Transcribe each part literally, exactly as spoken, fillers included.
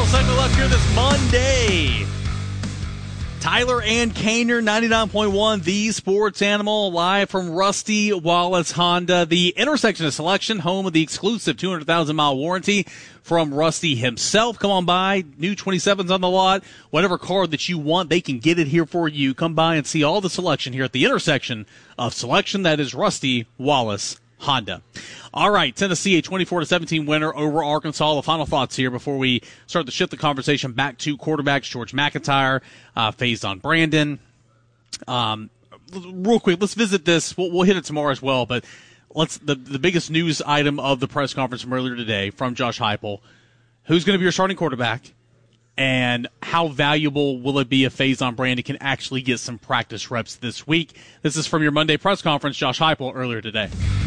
segment left here this Monday. Tyler and Kaner, ninety-nine point one, the Sports Animal, live from Rusty Wallace Honda, the intersection of selection, home of the exclusive two hundred thousand mile warranty from Rusty himself. Come on by, new twenty-sevens on the lot. Whatever car that you want, they can get it here for you. Come by and see all the selection here at the intersection of selection. That is Rusty Wallace Honda. All right, Tennessee, a twenty-four to seventeen winner over Arkansas. The final thoughts here before we start to shift the conversation back to quarterbacks. George McIntyre, uh, Faison Brandon. Um, real quick, let's visit this. We'll, we'll hit it tomorrow as well, but let's the, the biggest news item of the press conference from earlier today from Josh Heupel. Who's going to be your starting quarterback, and how valuable will it be if Faison Brandon can actually get some practice reps this week? This is from your Monday press conference, Josh Heupel, earlier today.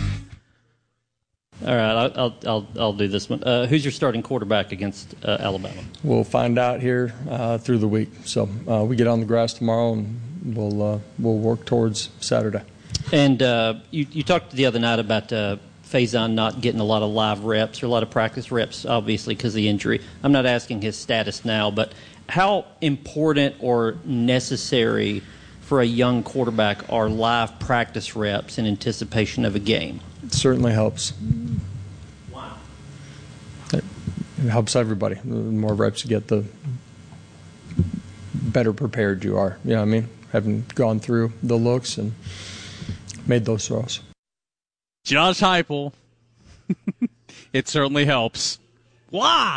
All right, I'll I'll I'll do this one. Uh, who's your starting quarterback against uh, Alabama? We'll find out here uh, through the week. So uh, we get on the grass tomorrow, and we'll uh, we'll work towards Saturday. And uh, you you talked the other night about uh, Faison not getting a lot of live reps or a lot of practice reps, obviously because of the injury. I'm not asking his status now, but how important or necessary for a young quarterback are live practice reps in anticipation of a game? It certainly helps. Wow. It, it helps everybody. The more reps you get, the better prepared you are. You know what I mean? Having gone through the looks and made those throws. Josh Heupel. It certainly helps. Why?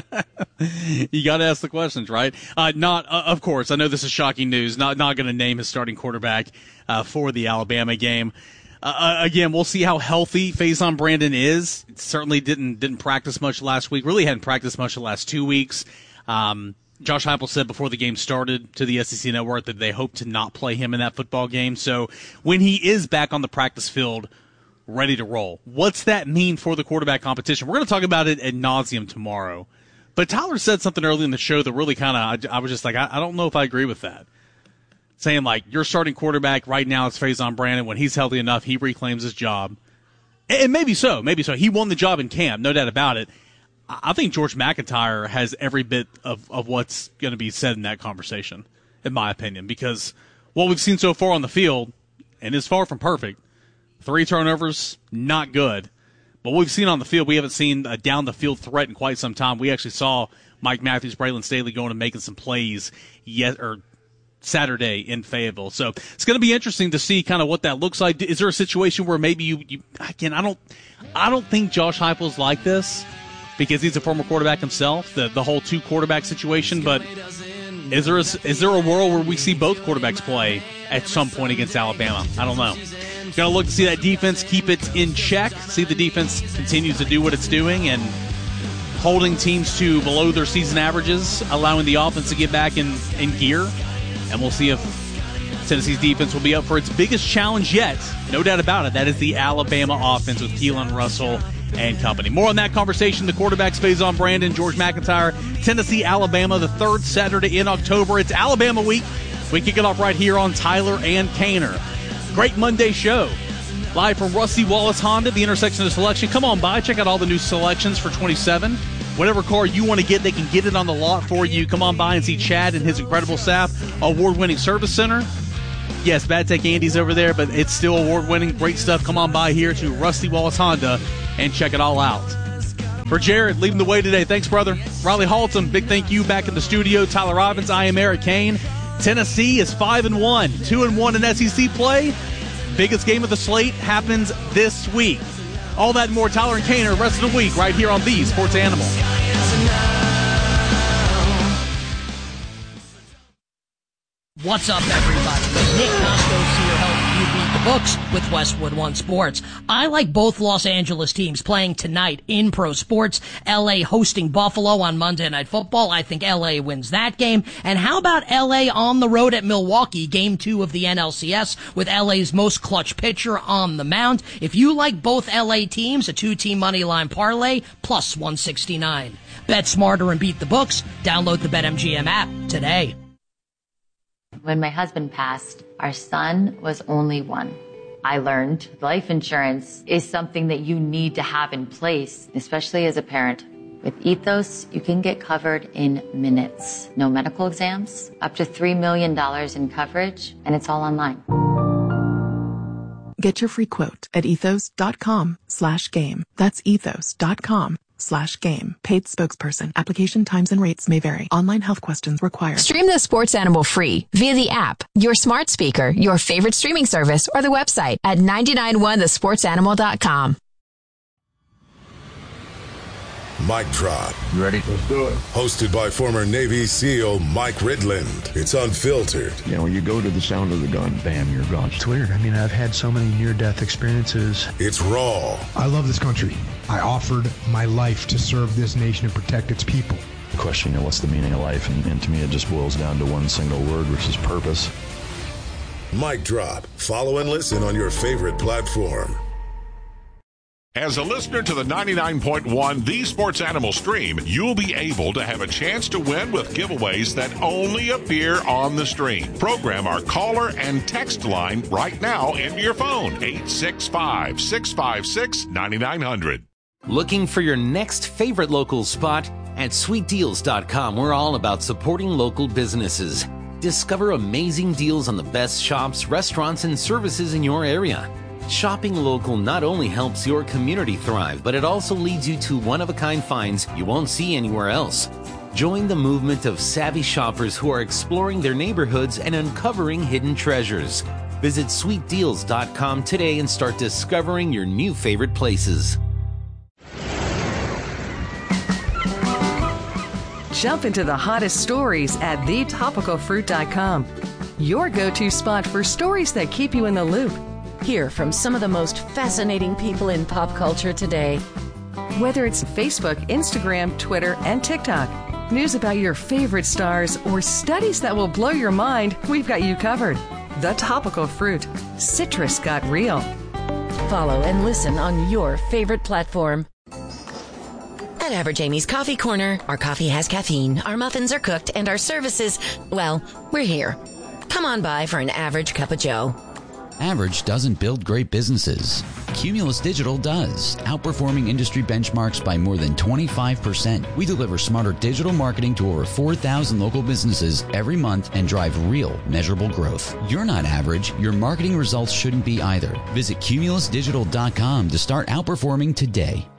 You got to ask the questions, right? Uh, not, uh, of course, I know this is shocking news. Not not going to name his starting quarterback uh, for the Alabama game. Uh, again, we'll see how healthy Faison Brandon is. It certainly didn't didn't practice much last week. Really hadn't practiced much the last two weeks. Um, Josh Heupel said before the game started to the S E C Network that they hope to not play him in that football game. So when he is back on the practice field, ready to roll, what's that mean for the quarterback competition? We're going to talk about it ad nauseum tomorrow. But Tyler said something early in the show that really kind of, I, I was just like, I, I don't know if I agree with that. Saying, like, your starting quarterback right now is Faison Brandon. When he's healthy enough, he reclaims his job. And maybe so, maybe so. He won the job in camp, no doubt about it. I think George McIntyre has every bit of, of what's going to be said in that conversation, in my opinion, because what we've seen so far on the field, and is far from perfect, three turnovers, not good. But what we've seen on the field, we haven't seen a down-the-field threat in quite some time. We actually saw Mike Matthews, Braylon Staley going and making some plays yet, or Saturday in Fayetteville. So it's going to be interesting to see kind of what that looks like. Is there a situation where maybe you, you again, I don't, I don't think Josh Heupel's like this because he's a former quarterback himself, the the whole two quarterback situation. But is there a, is there a world where we see both quarterbacks play at some point against Alabama? I don't know. Going to look to see that defense keep it in check, see the defense continues to do what it's doing and holding teams to below their season averages, allowing the offense to get back in, in gear. And we'll see if Tennessee's defense will be up for its biggest challenge yet. No doubt about it. That is the Alabama offense with Keelan Russell and company. More on that conversation. The quarterbacks, Faison Brandon, George McIntyre, Tennessee, Alabama, the third Saturday in October. It's Alabama week. We kick it off right here on Tyler and Kaner. Great Monday show. Live from Rusty Wallace Honda, the intersection of selection. Come on by. Check out all the new selections for twenty-seven. Whatever car you want to get, they can get it on the lot for you. Come on by and see Chad and his incredible staff. Award-winning service center. Yes, Bad Tech Andy's over there, but it's still award-winning. Great stuff. Come on by here to Rusty Wallace Honda and check it all out. For Jared, leading the way today. Thanks, brother. Riley Halton, big thank you back in the studio. Tyler Robbins, I am Eric Kane. Tennessee is five and one, two and one in S E C play. Biggest game of the slate happens this week. All that and more, Tyler and Kaner, rest of the week, right here on the Sports Animal. What's up, everybody? Nick Costos here, helping you beat the books with Westwood One Sports. I like both Los Angeles teams playing tonight in pro sports. L A hosting Buffalo on Monday Night Football. I think L A wins that game. And how about L A on the road at Milwaukee, game two of the N L C S, with L A's most clutch pitcher on the mound? If you like both L A teams, a two-team money line parlay, plus one sixty-nine. Bet smarter and beat the books. Download the BetMGM app today. When my husband passed, our son was only one. I learned life insurance is something that you need to have in place, especially as a parent. With Ethos, you can get covered in minutes. No medical exams, up to three million dollars in coverage, and it's all online. Get your free quote at ethos.com slash game. That's ethos.com slash game. Paid spokesperson. Application times and rates may vary. Online health questions required. Stream the Sports Animal free via the app, your smart speaker, your favorite streaming service, or the website at nine nine one the sports animal dot com. Mic Drop. You ready? Let's do it. Hosted by former Navy SEAL Mike Ridland. It's unfiltered. You know, when you go to the sound of the gun, bam, you're gone. It's weird. I mean, I've had so many near-death experiences. It's raw. I love this country. I offered my life to serve this nation and protect its people. The question, you know, what's the meaning of life? And, and to me, it just boils down to one single word, which is purpose. Mic Drop. Follow and listen on your favorite platform. As a listener to the ninety-nine point one The Sports Animal stream, you'll be able to have a chance to win with giveaways that only appear on the stream. Program our caller and text line right now into your phone, eight six five, six five six, nine nine zero zero. Looking for your next favorite local spot? At sweet deals dot com, we're all about supporting local businesses. Discover amazing deals on the best shops, restaurants, and services in your area. Shopping local not only helps your community thrive, but it also leads you to one-of-a-kind finds you won't see anywhere else. Join the movement of savvy shoppers who are exploring their neighborhoods and uncovering hidden treasures. Visit sweet deals dot com today and start discovering your new favorite places. Jump into the hottest stories at the topical fruit dot com. Your go-to spot for stories that keep you in the loop. Hear from some of the most fascinating people in pop culture today. Whether it's Facebook, Instagram, Twitter, and TikTok, news about your favorite stars, or studies that will blow your mind, we've got you covered. The Topical Fruit. Citrus got real. Follow and listen on your favorite platform. At Average Amy's Coffee Corner, our coffee has caffeine, our muffins are cooked, and our services, well, we're here. Come on by for an average cup of joe. Average doesn't build great businesses. Cumulus Digital does, outperforming industry benchmarks by more than twenty-five percent. We deliver smarter digital marketing to over four thousand local businesses every month and drive real, measurable growth. You're not average. Your marketing results shouldn't be either. Visit cumulus digital dot com to start outperforming today.